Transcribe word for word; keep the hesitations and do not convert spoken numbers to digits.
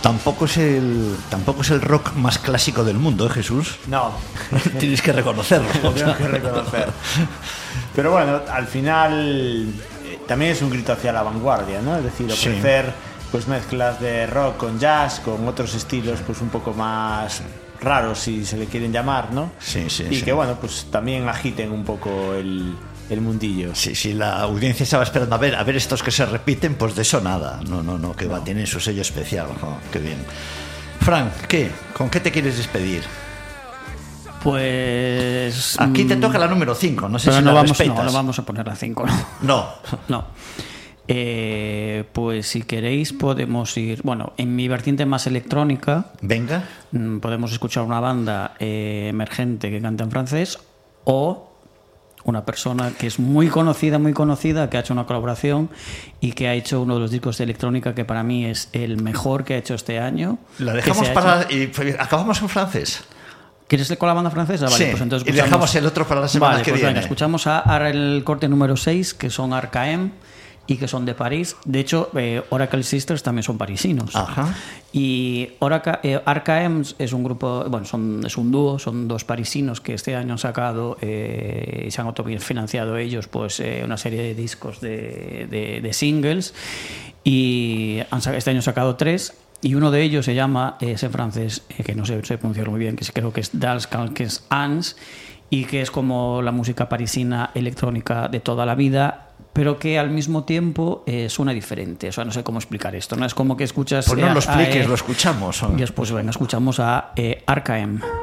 Tampoco es el tampoco es el rock más clásico del mundo, ¿eh, Jesús? No. Tienes que reconocerlo. Tengo que reconocer. Pero bueno, al final eh, también es un grito hacia la vanguardia, ¿no? Es decir, ofrecer sí. pues mezclas de rock con jazz, con otros estilos pues un poco más raros, si se le quieren llamar, ¿no? Sí, sí. Y sí. que bueno, pues también agiten un poco el el mundillo. Sí, sí, la audiencia estaba esperando a ver, a ver estos que se repiten, pues de eso nada. No, no, no, que no. va, tienen su sello especial. Oh, qué bien. Frank, ¿qué? ¿Con qué te quieres despedir? Pues... Aquí te toca la número cinco, no sé pero si no la vamos, respetas. No, no vamos a poner la cinco, ¿no? No. No. Eh, pues si queréis podemos ir... Bueno, en mi vertiente más electrónica... Venga. Podemos escuchar una banda eh, emergente que canta en francés o... una persona que es muy conocida, muy conocida, que ha hecho una colaboración y que ha hecho uno de los discos de electrónica que para mí es el mejor que ha hecho este año. La dejamos para... Y acabamos en francés. ¿Quieres con la banda francesa? Vale, sí, pues entonces y dejamos el otro para la semana vale, que pues viene. Venga, escuchamos a, a el corte número seis, que son Arcaem y que son de París. De hecho, eh, Oracle Sisters también son parisinos. Ajá. Y Oracle, eh, Arcaem es un grupo, bueno, son, es un dúo, son dos parisinos que este año han sacado y eh, se han autofinanciado ellos pues eh, una serie de discos de, de, de singles y han, este año han sacado tres y uno de ellos se llama, eh, es en francés, eh, que no sé, sé pronunciarlo muy bien, que creo que es Dans Calques Ans y que es como la música parisina electrónica de toda la vida, pero que al mismo tiempo eh, suena diferente. O sea, no sé cómo explicar esto. No es como que escuchas... Pues no eh, lo expliques, a, eh, lo escuchamos. Y después, venga, escuchamos a eh, Arcaem.